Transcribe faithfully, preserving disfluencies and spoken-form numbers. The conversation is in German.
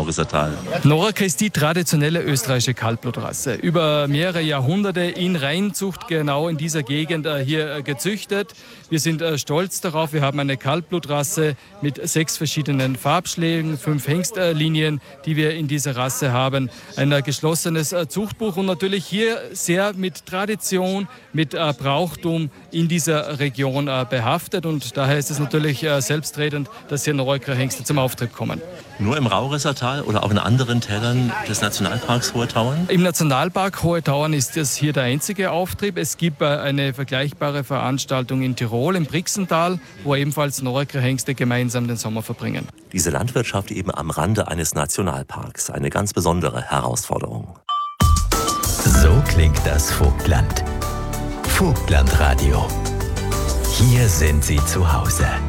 Raurisser Tal? Norecker ist die traditionelle österreichische Kaltblutrasse. Über mehrere Jahrhunderte in Reinzucht genau in dieser Gegend äh, hier äh, gezüchtet. Wir sind äh, stolz darauf. Wir haben eine Kaltblutrasse mit sechs verschiedenen Farbschlägen, fünf Hengstlinien, die wir in dieser Rasse haben. Ein äh, geschlossenes äh, Zuchtbuch und natürlich hier sehr mit Tradition, mit äh, Brauchtum in dieser Region äh, behaftet. Und daher ist es natürlich äh, selbstredend, dass hier Norecker Hengste zum Auftrieb kommen. Nur im Raurisser Tal oder auch in anderen Tälern des Nationalparks Hohe Tauern? Im Nationalpark Hohe Tauern ist das hier der einzige Auftrieb. Es gibt eine vergleichbare Veranstaltung in Tirol, im Brixental, wo ebenfalls Norecker Hengste gemeinsam den Sommer verbringen. Diese Landwirtschaft eben am Rande eines Nationalparks, eine ganz besondere Herausforderung. So klingt das Vogtland. Vogtlandradio. Hier sind Sie zu Hause.